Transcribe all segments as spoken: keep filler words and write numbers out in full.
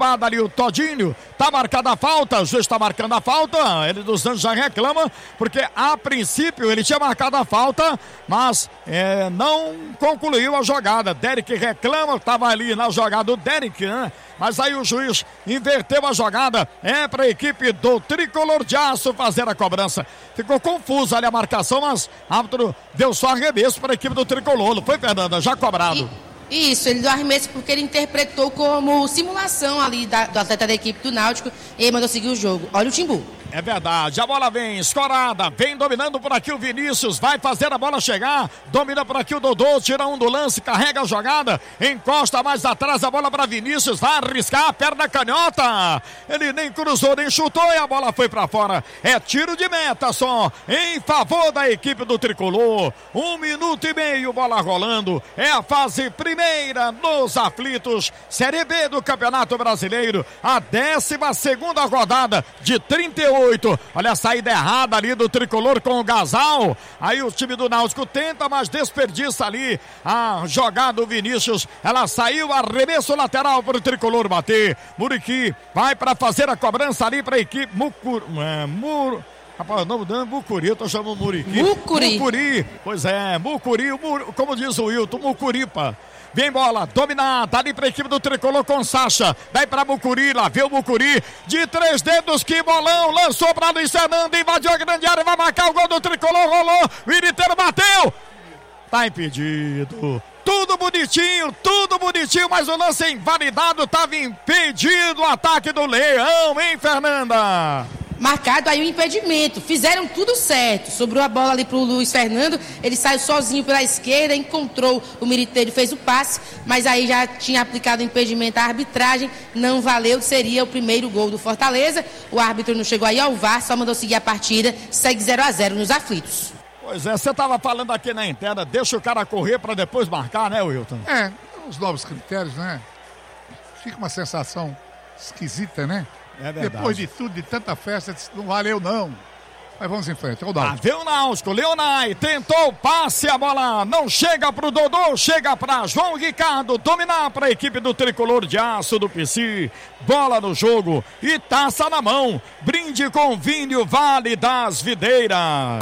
derrubado ali o Todinho, tá marcada a falta, o juiz está marcando a falta, ele dos Anjos já reclama, porque a princípio ele tinha marcado a falta, mas é, não concluiu a jogada. Derek reclama, estava ali na jogada o Derek, né? Mas aí o juiz inverteu a jogada, é para a equipe do Tricolor de Aço fazer a cobrança. Ficou confusa ali a marcação, mas o árbitro deu só arremesso para a equipe do Tricolor. Não foi, Fernanda? Já cobrado. E, isso, ele deu arremesso porque ele interpretou como simulação ali da, do atleta da equipe do Náutico e mandou seguir o jogo. Olha o Timbu. É verdade, a bola vem escorada, vem dominando por aqui o Vinícius, vai fazer a bola chegar, domina por aqui o Dodô, tira um do lance, carrega a jogada, encosta mais atrás a bola para Vinícius, vai arriscar a perna canhota, ele nem cruzou, nem chutou e a bola foi para fora, é tiro de meta só, em favor da equipe do Tricolor, um minuto e meio, bola rolando, é a fase primeira nos aflitos, Série B do Campeonato Brasileiro, a décima segunda rodada de trinta e oito. Olha a saída errada ali do Tricolor com o Gasal. Aí o time do Náutico tenta, mas desperdiça ali a jogada do Vinícius. Ela saiu, arremesso lateral para o Tricolor bater. Muriqui vai para fazer a cobrança ali para a equipe. Mucur... É, Mur... Rapaz, o nome dele é Mucuri, eu tô chamando Muriqui. Mucuri. Mucuri. Pois é, Mucuri, Mur... como diz o Wilton, Mucuripa. Vem bola, dominada ali para a equipe do Tricolor com Sacha. Daí para Mucuri, lá vê o Mucuri. De três dedos, que bolão. Lançou para Luiz Fernando, invadiu a grande área, vai marcar o gol do Tricolor, rolou. O Iriteiro bateu. Tá impedido. Tudo bonitinho, tudo bonitinho, mas o lance invalidado, estava impedido o ataque do Leão, hein, Fernanda? Marcado aí o impedimento, fizeram tudo certo, sobrou a bola ali pro Luiz Fernando, ele saiu sozinho pela esquerda, encontrou o Militeiro, fez o passe, mas aí já tinha aplicado o impedimento, a arbitragem não valeu, seria o primeiro gol do Fortaleza, o árbitro não chegou aí ao V A R, só mandou seguir a partida, segue zero a zero nos aflitos. Pois é, você estava falando aqui na interna, deixa o cara correr para depois marcar, né, Wilton? É, os novos critérios, né? Fica uma sensação esquisita, né? É verdade. Depois de tudo, de tanta festa, não valeu não. Mas vamos em frente, é o Náutico. Ah, vê o Náutico, Leonai tentou o passe, a bola não chega pro Dodô, chega pra João Ricardo, dominar pra equipe do Tricolor de Aço do P C. Bola no jogo e taça na mão. Brinde com vinho Vale das Videiras.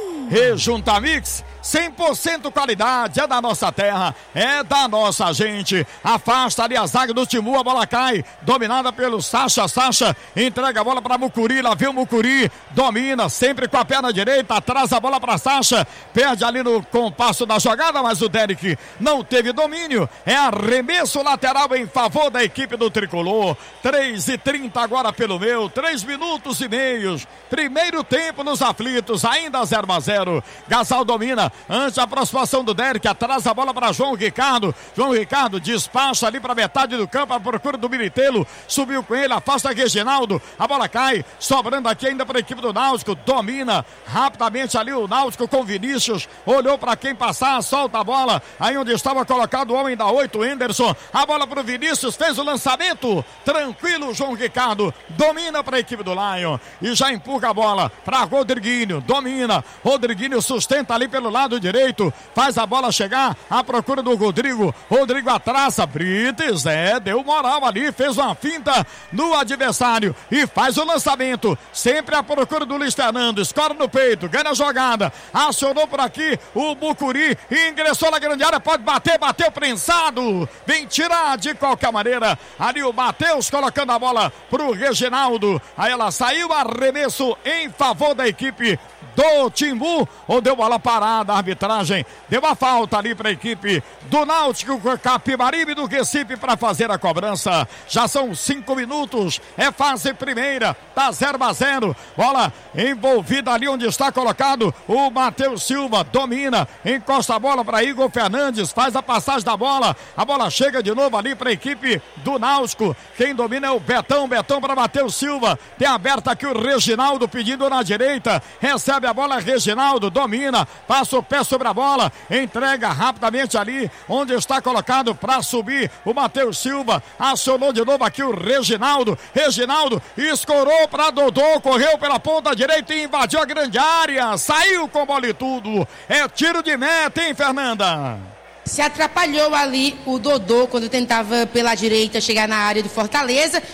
Rejunta Mix, cem por cento qualidade, é da nossa terra, é da nossa gente. Afasta ali a zaga do Timu, a bola cai, dominada pelo Sacha, Sacha entrega a bola para Mucuri, lá vem o Mucuri, domina, sempre com a perna direita, atrás a bola para Sacha, perde ali no compasso da jogada, mas o Derek não teve domínio, é arremesso lateral em favor da equipe do Tricolor. Três e trinta agora pelo meu, três minutos e meios, primeiro tempo nos aflitos, ainda zero a zero. Gasal domina, antes da aproximação do Derek, atrás a bola para João Ricardo, João Ricardo despacha ali para metade do campo, a procura do Militeiro, subiu com ele, afasta Reginaldo, a bola cai, sobrando aqui ainda para a equipe do Náutico, domina rapidamente ali o Náutico com Vinícius, olhou para quem passar, solta a bola, aí onde estava colocado o homem da oito, Henderson, a bola para o Vinícius, fez o lançamento, tranquilo João Ricardo, domina para a equipe do Lion, e já empurra a bola para Rodriguinho, domina, Rodriguinho sustenta ali pelo lado direito, faz a bola chegar à procura do Rodrigo, Rodrigo atrasa, Brites, é, deu moral ali, fez uma finta no adversário e faz o lançamento, sempre à procura do Luiz Fernando, escora no peito, ganha a jogada, acionou por aqui o Mucuri, ingressou na grande área, pode bater, bateu prensado, vem tirar de qualquer maneira, ali o Matheus colocando a bola pro Reginaldo, aí ela saiu, arremesso em favor da equipe do Timbu, ou deu bola parada, a arbitragem deu a falta ali para a equipe do Náutico Capibaribe do Recife para fazer a cobrança. Já são cinco minutos, é fase primeira, tá zero a zero, bola envolvida ali onde está colocado o Matheus Silva, domina, encosta a bola para Igor Fernandes, faz a passagem da bola, a bola chega de novo ali para a equipe do Náutico, quem domina é o Betão, Betão para Matheus Silva, tem aberto aqui o Reginaldo pedindo na direita, recebe a bola, Reginaldo domina, passa o pé sobre a bola, entrega rapidamente ali onde está colocado para subir o Matheus Silva, acionou de novo aqui o Reginaldo, Reginaldo escorou para Dodô, correu pela ponta direita e invadiu a grande área, saiu com bola e tudo, é tiro de meta, hein, Fernanda? Se atrapalhou ali o Dodô quando tentava pela direita chegar na área do Fortaleza.